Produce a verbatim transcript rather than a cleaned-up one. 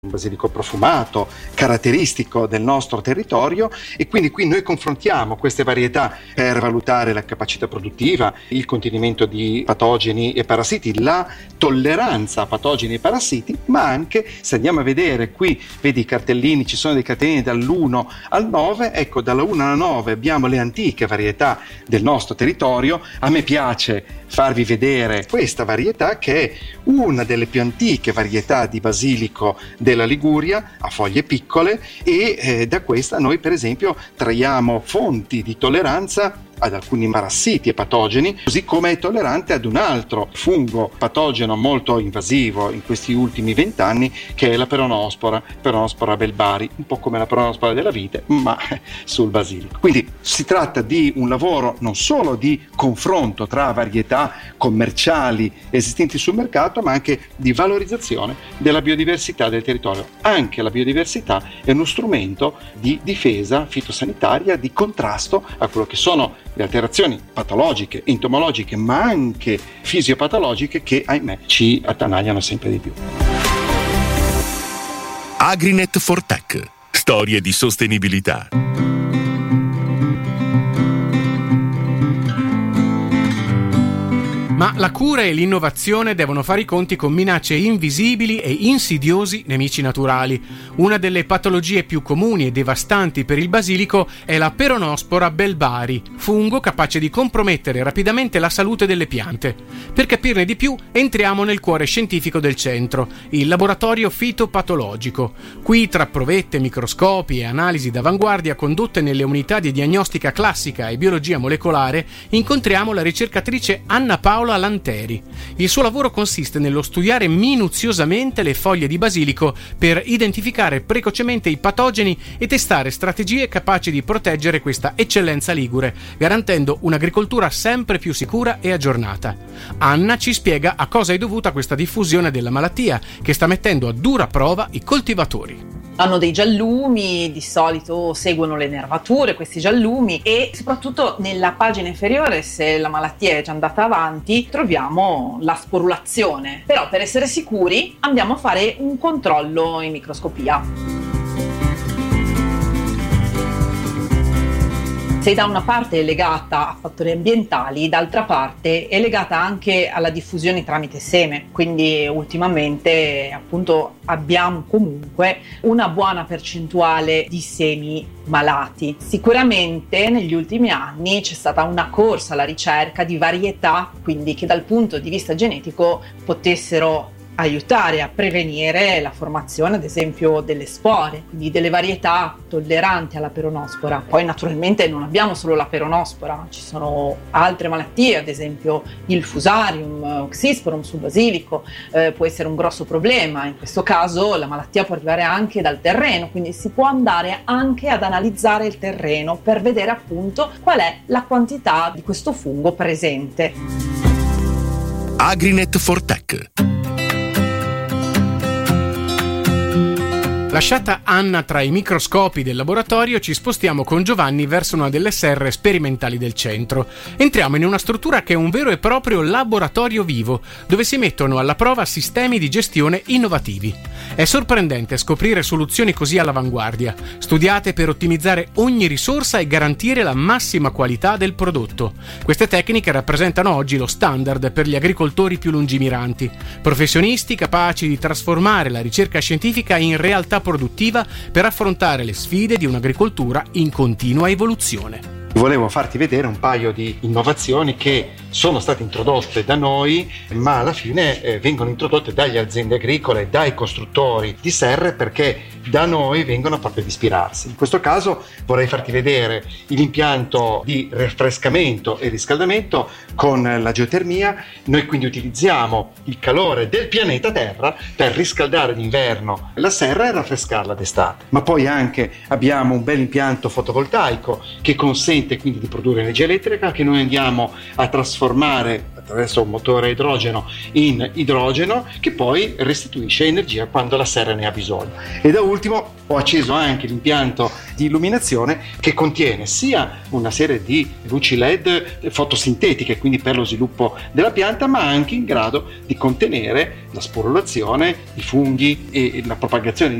un basilico profumato, caratteristico del nostro territorio, e quindi qui noi confrontiamo queste varietà per valutare la capacità produttiva, il contenimento di patogeni e parassiti, la tolleranza a patogeni e parassiti, ma anche, se andiamo a vedere qui, vedi i cartellini, ci sono dei cartellini dall'uno al nove, ecco, dalla uno alla nove abbiamo le antiche varietà del nostro territorio. A me piace farvi vedere questa varietà, che è una delle più antiche varietà di basilico della Liguria, a foglie piccole, e eh, da questa noi per esempio traiamo fonti di tolleranza ad alcuni parassiti e patogeni, così come è tollerante ad un altro fungo patogeno molto invasivo in questi ultimi vent'anni, che è la peronospora, peronospora belbari, un po' come la peronospora della vite, ma sul basilico. Quindi si tratta di un lavoro non solo di confronto tra varietà commerciali esistenti sul mercato, ma anche di valorizzazione della biodiversità del territorio. Anche la biodiversità è uno strumento di difesa fitosanitaria, di contrasto a quello che sono le alterazioni patologiche, entomologiche, ma anche fisiopatologiche, che ahimè ci attanagliano sempre di più. Agrinet for Tech. Storie di sostenibilità. Ma la cura e l'innovazione devono fare i conti con minacce invisibili e insidiosi nemici naturali. Una delle patologie più comuni e devastanti per il basilico è la peronospora belbari, fungo capace di compromettere rapidamente la salute delle piante. Per capirne di più, entriamo nel cuore scientifico del centro, il laboratorio fitopatologico. Qui, tra provette, microscopi e analisi d'avanguardia condotte nelle unità di diagnostica classica e biologia molecolare, incontriamo la ricercatrice Anna Paola Lanteri. Il suo lavoro consiste nello studiare minuziosamente le foglie di basilico per identificare precocemente i patogeni e testare strategie capaci di proteggere questa eccellenza ligure, garantendo un'agricoltura sempre più sicura e aggiornata. Anna ci spiega a cosa è dovuta questa diffusione della malattia, che sta mettendo a dura prova i coltivatori. Hanno dei giallumi, di solito seguono le nervature questi giallumi, e soprattutto nella pagina inferiore, se la malattia è già andata avanti, troviamo la sporulazione. Però per essere sicuri andiamo a fare un controllo in microscopia. Se da una parte è legata a fattori ambientali, d'altra parte è legata anche alla diffusione tramite seme, quindi ultimamente appunto abbiamo comunque una buona percentuale di semi malati. Sicuramente negli ultimi anni c'è stata una corsa alla ricerca di varietà, quindi che dal punto di vista genetico potessero aiutare a prevenire la formazione, ad esempio, delle spore, quindi delle varietà tolleranti alla peronospora. Poi naturalmente non abbiamo solo la peronospora, ci sono altre malattie, ad esempio il fusarium, oxysporum sul basilico, eh, può essere un grosso problema. In questo caso la malattia può arrivare anche dal terreno, quindi si può andare anche ad analizzare il terreno per vedere appunto qual è la quantità di questo fungo presente. Agrinet for Tech. Lasciata Anna tra i microscopi del laboratorio, ci spostiamo con Giovanni verso una delle serre sperimentali del centro. Entriamo in una struttura che è un vero e proprio laboratorio vivo, dove si mettono alla prova sistemi di gestione innovativi. È sorprendente scoprire soluzioni così all'avanguardia, studiate per ottimizzare ogni risorsa e garantire la massima qualità del prodotto. Queste tecniche rappresentano oggi lo standard per gli agricoltori più lungimiranti, professionisti capaci di trasformare la ricerca scientifica in realtà produttiva per affrontare le sfide di un'agricoltura in continua evoluzione. Volevo farti vedere un paio di innovazioni che sono state introdotte da noi, ma alla fine eh, vengono introdotte dagli aziende agricole, dai costruttori di serre, perché da noi vengono proprio ad ispirarsi. In questo caso vorrei farti vedere l'impianto di rinfrescamento e riscaldamento con la geotermia. Noi quindi utilizziamo il calore del pianeta Terra per riscaldare d'inverno la serra e raffrescarla d'estate. Ma poi anche abbiamo un bel impianto fotovoltaico che consente permette quindi di produrre energia elettrica che noi andiamo a trasformare attraverso un motore a idrogeno in idrogeno, che poi restituisce energia quando la serra ne ha bisogno. E da ultimo ho acceso anche l'impianto di illuminazione che contiene sia una serie di luci L E D fotosintetiche, quindi per lo sviluppo della pianta, ma anche in grado di contenere la sporulazione, i funghi e la propagazione